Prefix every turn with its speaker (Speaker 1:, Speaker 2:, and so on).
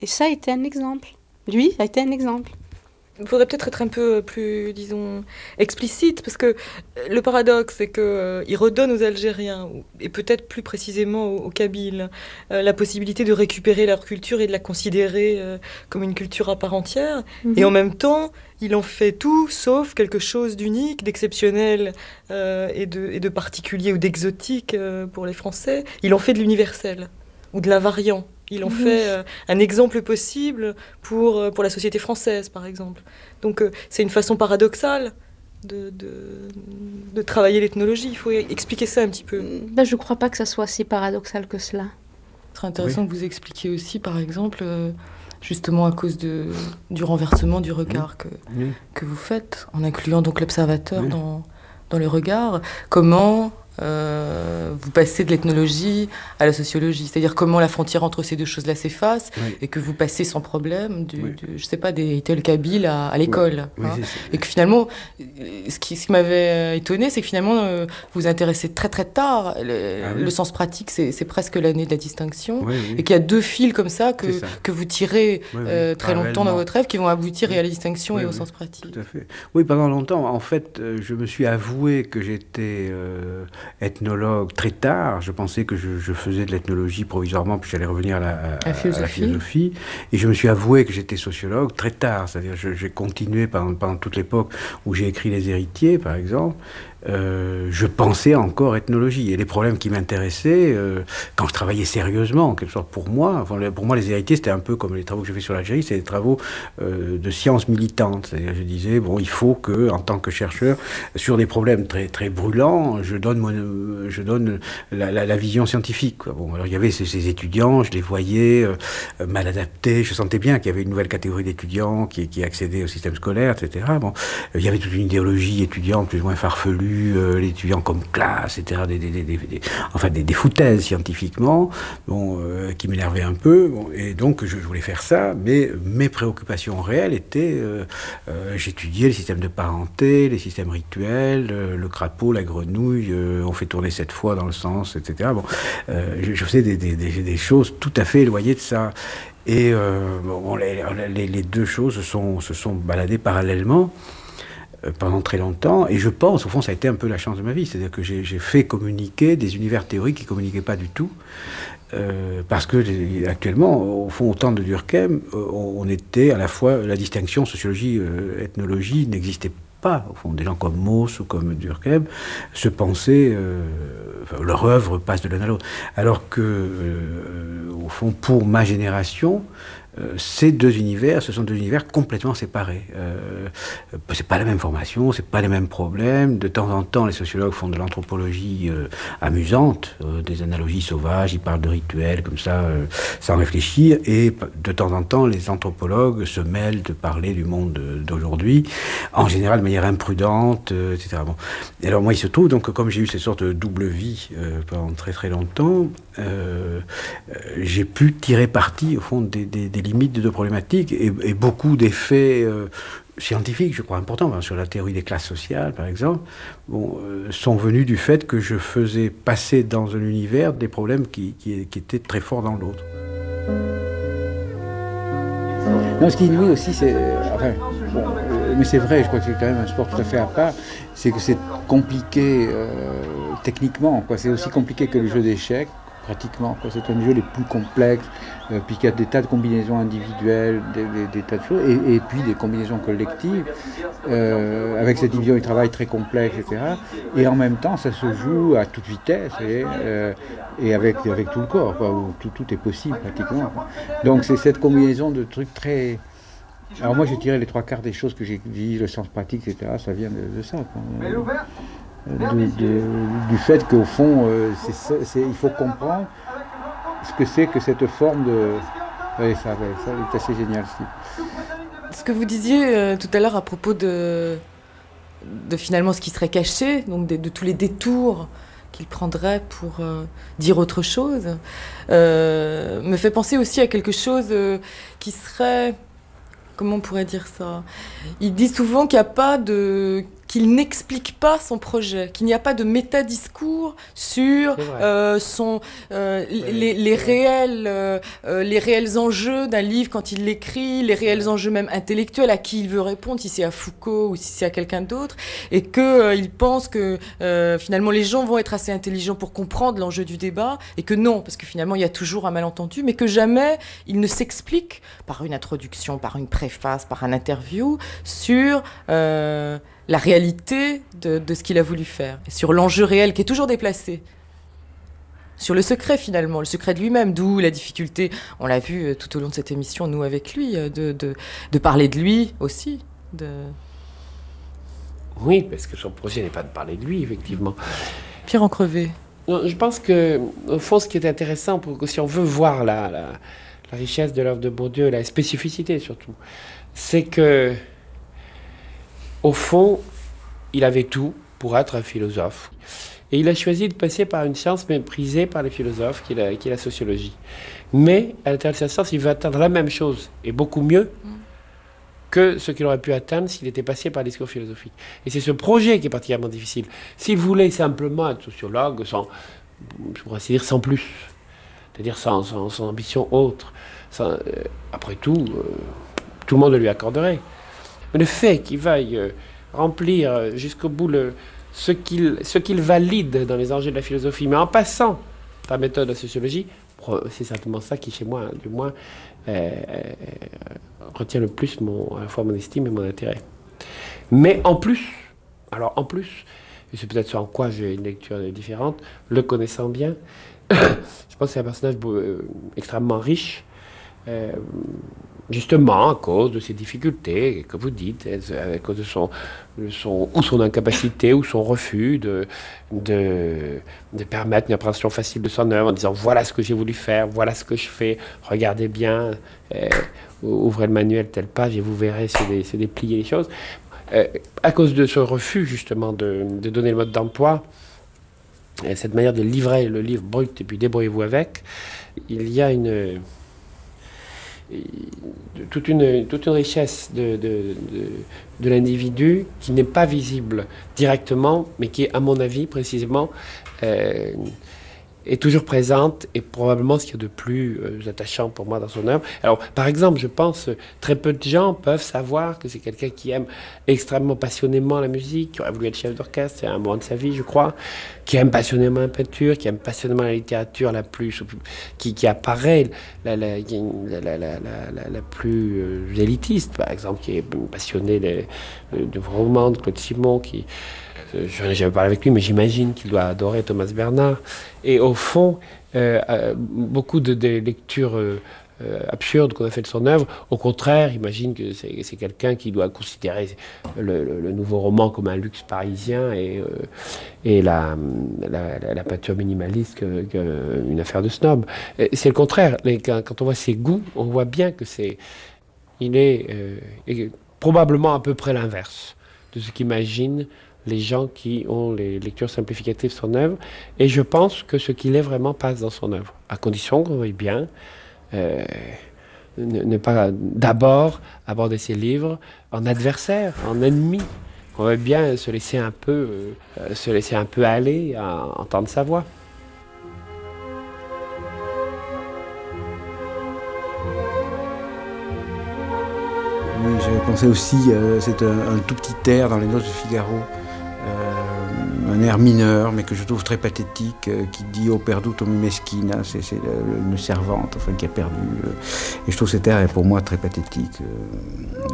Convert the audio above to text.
Speaker 1: Et ça a été un exemple. Lui a été un exemple.
Speaker 2: Il faudrait peut-être être un peu plus, disons, explicite, parce que le paradoxe, c'est qu'il redonne aux Algériens, et peut-être plus précisément aux Kabyles, la possibilité de récupérer leur culture et de la considérer comme une culture à part entière. Et en même temps, il en fait tout sauf quelque chose d'unique, d'exceptionnel et de particulier ou d'exotique pour les Français. Il en fait de l'universel ou de l'invariant. Il en fait un exemple possible pour la société française, par exemple. Donc c'est une façon paradoxale de travailler l'ethnologie. Il faut expliquer ça un petit peu.
Speaker 1: Ben, je ne crois pas que ça soit si paradoxal que cela.
Speaker 2: Ce serait intéressant que vous expliquiez aussi, par exemple, justement à cause du renversement du regard que vous faites, en incluant donc l'observateur dans le regard, comment... vous passez de l'ethnologie à la sociologie, c'est-à-dire comment la frontière entre ces deux choses-là s'efface et que vous passez sans problème je sais pas, des tels kabyles à l'école. Et que finalement, ce qui m'avait étonné, c'est que finalement, vous vous intéressez très très tard. Le sens pratique, c'est presque l'année de la distinction. Et qu'il y a deux fils comme ça que vous tirez très longtemps dans votre rêve qui vont aboutir à la distinction et au sens pratique.
Speaker 3: Tout à fait. Oui, pendant longtemps, en fait, je me suis avoué que j'étais ethnologue très tard. Je pensais que je faisais de l'ethnologie provisoirement, puis j'allais revenir à la philosophie. Et je me suis avoué que j'étais sociologue très tard. C'est-à-dire j'ai continué pendant toute l'époque où j'ai écrit Les Héritiers, par exemple. Je pensais encore ethnologie. Et les problèmes qui m'intéressaient, quand je travaillais sérieusement, en quelque sorte pour moi, pour moi les héritiers, c'était un peu comme les travaux que j'ai fait sur l'Algérie, c'est des travaux de science militante. C'est-à-dire, je disais, bon, il faut que, en tant que chercheur, sur des problèmes très, très brûlants, je donne la vision scientifique, quoi. Bon, alors il y avait ces étudiants, je les voyais mal adaptés, je sentais bien qu'il y avait une nouvelle catégorie d'étudiants qui accédaient au système scolaire, etc. Bon, il y avait toute une idéologie étudiante plus ou moins farfelue, l'étudiant comme classe, etc., des foutaises scientifiquement, qui m'énervaient un peu, et donc je voulais faire ça, mais mes préoccupations réelles étaient, j'étudiais les systèmes de parenté, les systèmes rituels, le crapaud, la grenouille, on fait tourner 7 fois dans le sens, etc. Bon, je faisais des choses tout à fait éloignées de ça. Et les deux choses se sont baladées parallèlement pendant très longtemps, et je pense, au fond, ça a été un peu la chance de ma vie, c'est-à-dire que j'ai fait communiquer des univers théoriques qui ne communiquaient pas du tout, parce que actuellement, au fond, au temps de Durkheim, on était à la fois, la distinction sociologie-ethnologie n'existait pas. Au fond, des gens comme Mauss ou comme Durkheim se pensaient, leur œuvre passe de l'un à l'autre, alors que, au fond, pour ma génération, ces deux univers, ce sont deux univers complètement séparés. C'est pas la même formation, c'est pas les mêmes problèmes. De temps en temps, les sociologues font de l'anthropologie amusante, des analogies sauvages, ils parlent de rituels comme ça, sans réfléchir. Et de temps en temps, les anthropologues se mêlent de parler du monde d'aujourd'hui, en général de manière imprudente, etc. Bon. Et alors moi, il se trouve donc, comme j'ai eu cette sorte de double vie pendant très très longtemps, j'ai pu tirer parti au fond des limites de deux problématiques et beaucoup d'effets scientifiques, je crois, importants, sur la théorie des classes sociales, par exemple, sont venus du fait que je faisais passer dans un univers des problèmes qui étaient très forts dans l'autre.
Speaker 4: Non, ce qui est inouï aussi, c'est... mais c'est vrai, je crois que c'est quand même un sport tout à fait à part, c'est que c'est compliqué techniquement, quoi. C'est aussi compliqué que le jeu d'échecs, pratiquement, quoi. C'est un des jeux les plus complexes, puis qu'il y a des tas de combinaisons individuelles, des tas de choses, et puis des combinaisons collectives, avec cette division du travail très complexe, etc. Et en même temps, ça se joue à toute vitesse, et avec tout le corps, quoi, où tout est possible, pratiquement, quoi. Donc c'est cette combinaison de trucs très... Alors moi, j'ai tiré les 3/4 des choses que j'ai dit, le sens pratique, etc., ça vient de ça, quoi. Du fait qu'au fond, il faut comprendre ce que c'est que cette forme de... Oui, ça est assez génial.
Speaker 2: Ce que vous disiez tout à l'heure à propos de finalement ce qui serait caché, donc de tous les détours qu'il prendrait pour dire autre chose, me fait penser aussi à quelque chose qui serait... Comment on pourrait dire ça ? Il dit souvent qu'il n'y a pas de qu'il n'explique pas son projet, qu'il n'y a pas de métadiscours sur les réels enjeux d'un livre quand il l'écrit, les réels enjeux même intellectuels, à qui il veut répondre, si c'est à Foucault ou si c'est à quelqu'un d'autre, et qu'il pense que finalement les gens vont être assez intelligents pour comprendre l'enjeu du débat, et que non, parce que finalement il y a toujours un malentendu, mais que jamais il ne s'explique par une introduction, par une préface, par un interview, sur la réalité de ce qu'il a voulu faire, et sur l'enjeu réel qui est toujours déplacé, sur le secret finalement, le secret de lui-même, d'où la difficulté, on l'a vu tout au long de cette émission, nous avec lui, de parler de lui aussi.
Speaker 5: Oui, parce que son projet n'est pas de parler de lui, effectivement.
Speaker 2: Pierre Encrevé.
Speaker 5: Non, je pense qu'au fond, ce qui est intéressant, si on veut voir la richesse de l'œuvre de Bourdieu, la spécificité surtout, c'est que au fond, il avait tout pour être un philosophe. Et il a choisi de passer par une science méprisée par les philosophes, qui est la sociologie. Mais à l'intérieur de cette science, il veut atteindre la même chose, et beaucoup mieux, que ce qu'il aurait pu atteindre s'il était passé par le discours philosophique. Et c'est ce projet qui est particulièrement difficile. S'il voulait simplement être sociologue, je pourrais dire sans plus, c'est-à-dire sans ambition autre, après tout, tout le monde le lui accorderait. Mais le fait qu'il veuille remplir jusqu'au bout ce qu'il valide dans les enjeux de la philosophie, mais en passant par la méthode de la sociologie, c'est certainement ça qui, chez moi, du moins, retient le plus à la fois mon estime et mon intérêt. Mais en plus, et c'est peut-être en quoi j'ai une lecture différente, le connaissant bien, je pense que c'est un personnage extrêmement riche, justement à cause de ses difficultés, que vous dites, à cause de son incapacité ou son refus de permettre une appréhension facile de son œuvre en disant voilà ce que j'ai voulu faire, voilà ce que je fais, regardez bien, ouvrez le manuel telle page et vous verrez se déplier les choses. À cause de ce refus justement de donner le mode d'emploi, cette manière de livrer le livre brut et puis débrouillez-vous avec, il y a toute une richesse de l'individu qui n'est pas visible directement, mais qui est, à mon avis, précisément, est toujours présente et probablement ce qu'il y a de plus attachant pour moi dans son œuvre. Alors, par exemple, je pense très peu de gens peuvent savoir que c'est quelqu'un qui aime extrêmement passionnément la musique, qui aurait voulu être chef d'orchestre, c'est un moment de sa vie, je crois, qui aime passionnément la peinture, qui aime passionnément la littérature la plus, qui apparaît la plus élitiste, par exemple, qui est passionné de romans de Claude Simon, qui... Je n'ai jamais parlé avec lui, mais j'imagine qu'il doit adorer Thomas Bernard. Et au fond, beaucoup de lectures absurdes qu'on a fait de son œuvre, au contraire, imagine que c'est quelqu'un qui doit considérer le nouveau roman comme un luxe parisien et la peinture minimaliste qu'une affaire de snob. C'est le contraire. Quand on voit ses goûts, on voit bien que il est probablement à peu près l'inverse de ce qu'imagine les gens qui ont les lectures simplificatives de son œuvre, et je pense que ce qu'il est vraiment passe dans son œuvre, à condition qu'on veuille bien ne pas d'abord aborder ses livres en adversaire, en ennemi, qu'on veuille bien se laisser un peu aller à entendre sa voix.
Speaker 4: Oui, j'avais pensé aussi, c'est un tout petit air dans les Noces de Figaro, un air mineur, mais que je trouve très pathétique, qui dit « Ho perduto mi meschina », c'est une servante, enfin, qui a perdu. Et je trouve cet air est pour moi très pathétique.